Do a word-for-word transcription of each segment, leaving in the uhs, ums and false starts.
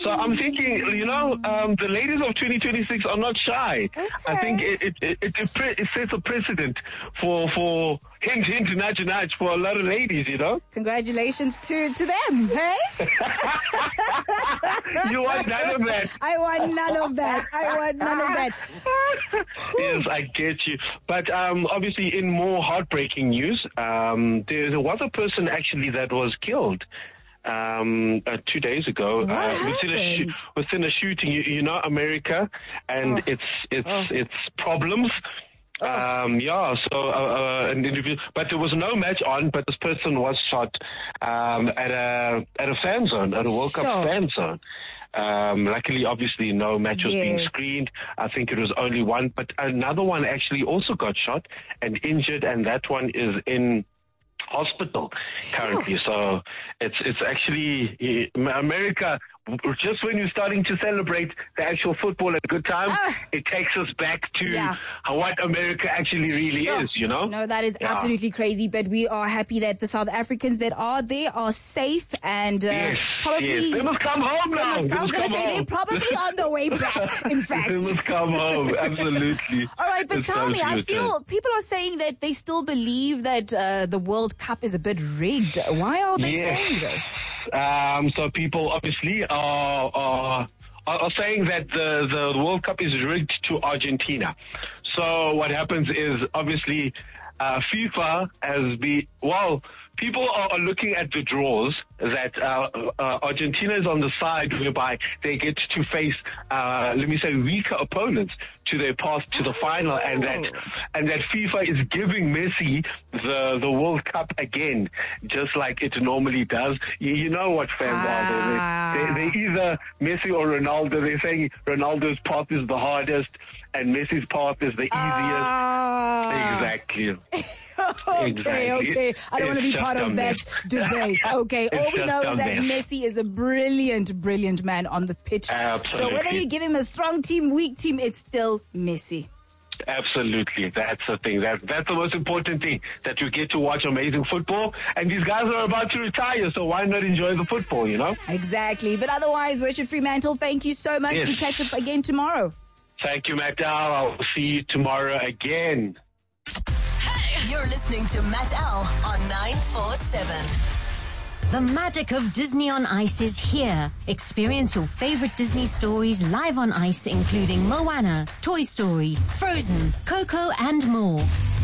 So I'm thinking, you know, um, the ladies of twenty twenty-six are not shy. Okay. I think it it it, it, it, pre- it sets a precedent for for hint hint nudge nudge for a lot of ladies, you know. Congratulations to to them, hey? You want none of that. I want none of that. I want none of that. Yes, I get you. But um, obviously, in more heartbreaking news, um, there, there was a person actually that was killed um, uh, two days ago What uh, within, a happened? sh- within a shooting. You, you know, America and Oh. its its Oh. its problems. Um, yeah, so, uh, uh, an interview, but there was no match on, but this person was shot, um, at a, at a fan zone, at a World Cup Sure. fan zone. Um, luckily, obviously, no match was being Yes. screened. I think it was only one, but another one actually also got shot and injured, and that one is in hospital currently. So it's it's actually uh, America. Just when you're starting to celebrate the actual football at a good time, Ah. it takes us back to Yeah. what America actually really Sure. is. You know? No, that is Yeah. absolutely crazy. But we are happy that the South Africans that are there are safe and uh, Yes, probably. yes. They must come home They now. must- They I was must going to come say they're home. probably on the way back. In fact. They must come home. Absolutely. All right, but It's tell me, I absolute, feel uh, people are saying that they still believe that uh, the World Cup is a bit rigged. Why are they Yes. saying this? Um, so people obviously are, are are saying that the, the World Cup is rigged to Argentina. So what happens is obviously uh, FIFA has been, well, people are, are looking at the draws that uh, uh, Argentina is on the side whereby they get to face, uh, let me say, weaker opponents to their path to the final, and that and that FIFA is giving Messi the the World Cup again, just like it normally does. You, you know what fans Ah. are. They, they, they either Messi or Ronaldo. They're saying Ronaldo's path is the hardest and Messi's path is the easiest. Ah. Exactly. Okay, Exactly. okay. I don't want to It's be part just of dumb that debate. Okay, It's all we just know is dumb that mess. Messi is a brilliant, brilliant man on the pitch. So Absolutely. whether you give him a strong team, weak team, it's still Messi. Absolutely, that's the thing. That that's the most important thing, that you get to watch amazing football. And these guys are about to retire, so why not enjoy the football? You know. Exactly. But otherwise, Richard Fremantle, thank you so much. Yes. We catch up again tomorrow. Thank you, Matt Dow. I'll see you tomorrow again. You're listening to Matt L on nine four seven. The magic of Disney on Ice is here. Experience your favorite Disney stories live on ice, including Moana, Toy Story, Frozen, Coco, and more.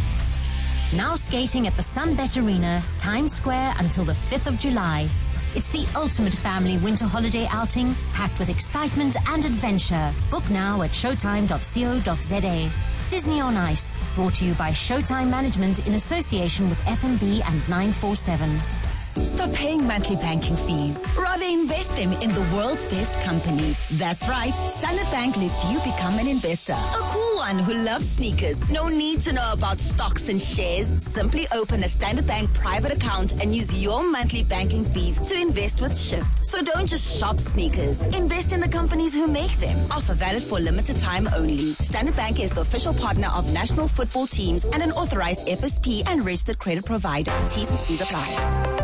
Now skating at the Sunbet Arena, Times Square, until the fifth of July. It's the ultimate family winter holiday outing, packed with excitement and adventure. Book now at showtime dot co dot za. Disney on Ice, brought to you by Showtime Management in association with F M B and nine four seven. Stop paying monthly banking fees. Rather invest them in the world's best companies. That's right. Standard Bank lets you become an investor. A cool one who loves sneakers. No need to know about stocks and shares. Simply open a Standard Bank private account and use your monthly banking fees to invest with Shift. So don't just shop sneakers. Invest in the companies who make them. Offer valid for limited time only. Standard Bank is the official partner of national football teams and an authorized F S P and registered credit provider. T's and C's apply.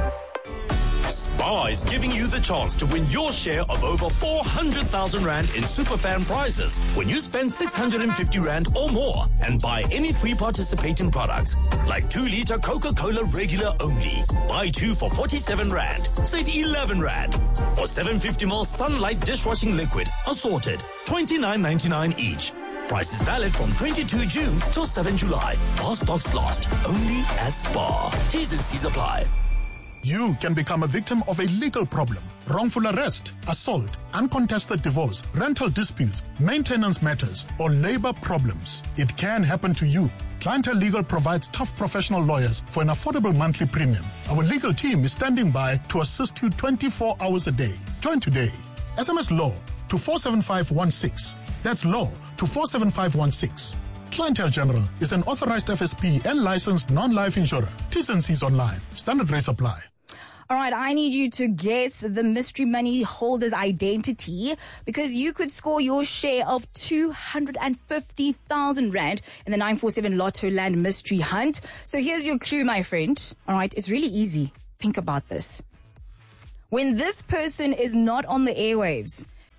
Spar is giving you the chance to win your share of over four hundred thousand rand in Superfan prizes when you spend six hundred fifty rand or more and buy any three participating products, like two liter Coca-Cola regular only. Buy two for forty-seven rand, save eleven rand. Or seven hundred fifty milliliter Sunlight dishwashing liquid, assorted, twenty-nine ninety-nine each. Price is valid from twenty-second June till seventh July. While stocks last, only at Spar. T's and C's apply. You can become a victim of a legal problem. Wrongful arrest, assault, uncontested divorce, rental disputes, maintenance matters, or labor problems. It can happen to you. Clientele Legal provides tough professional lawyers for an affordable monthly premium. Our legal team is standing by to assist you twenty-four hours a day. Join today. S M S LAW to four seven five one six. That's law to four seven five one six. Clientele General is an authorized F S P and licensed non-life insurer. T's and C's online. Standard rates apply. All right, I need you to guess the mystery money holder's identity, because you could score your share of two hundred fifty thousand rand in the nine four seven Lotto Land Mystery Hunt. So here's your clue, my friend. All right, it's really easy. Think about this. When this person is not on the airwaves,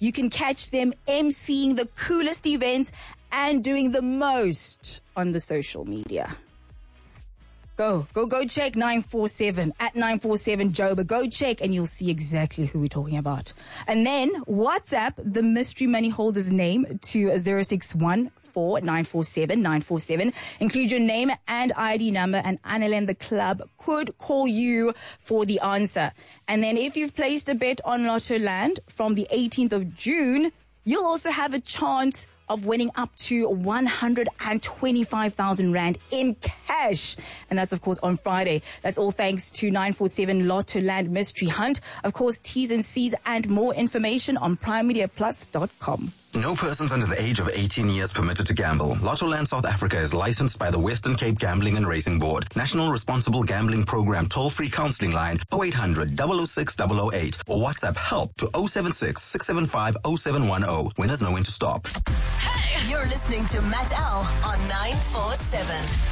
You can catch them emceeing the coolest events and doing the most on the social media. Go, go, go check nine four seven at nine four seven Joburg. Go check and you'll see exactly who we're talking about. And then WhatsApp the mystery money holder's name to zero six one four nine four seven nine four seven. Include your name and I D number, and Annele and the club could call you for the answer. And then if you've placed a bet on Lotto Land from the eighteenth of June, you'll also have a chance of winning up to one hundred twenty-five thousand rand in cash. And that's, of course, on Friday. That's all thanks to nine four seven Lotto Land Mystery Hunt. Of course, T's and C's and more information on prime media plus dot com. No persons under the age of eighteen years permitted to gamble. Lottoland South Africa is licensed by the Western Cape Gambling and Racing Board. National Responsible Gambling Program toll-free counseling line oh eight hundred, double oh six, double oh eight or WhatsApp help to oh seven six, six seven five, oh seven one oh. Winners know when to stop. Hey, you're listening to Matt L on nine four seven.